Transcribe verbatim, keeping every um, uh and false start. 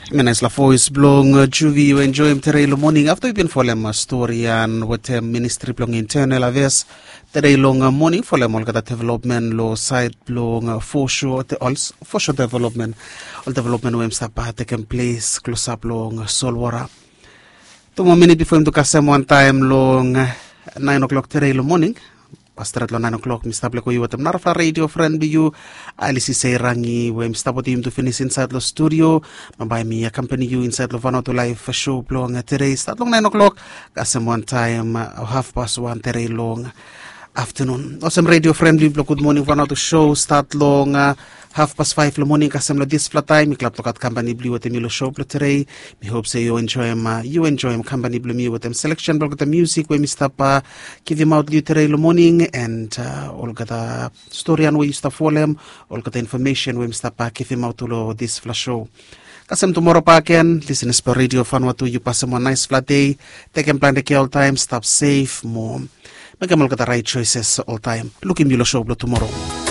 Menas la voice blong juvi you enjoy him today morning after we've been following a story and with the ministry blong internal affairs today long morning follow all the development lo side blong for sure the also for sure development all development when start taking place close up long Solwara. Two more minutes before him to cast one time long nine o'clock today morning. Pastor at nine o'clock, Mister Blako you at the Narfa radio friend you. Alice say rangi when Mister Botim to finish inside the studio. By me accompany you inside the Vano to live for show long today. Start long nine o'clock. Kasem one time uh, half past one today long afternoon. Awesome radio friendly block good morning Vano to show start long uh, half past five in the morning. Kasem lo this flat time. Mi clap look at company blue at the Milo show today. Me hope say you enjoy him. Uh, you enjoy him company blue me with them selection block the music where Mister Pa give him out today in the morning and uh, all got the story and we used to follow him. All got the information where Mister Pa give him out to this flash show. Kasem tomorrow pa again. Listen to radio Vanuatu. You pass him a nice flat day. Take him plan the all time. Stop safe more. Make him all got the right choices all time. Look him you show tomorrow.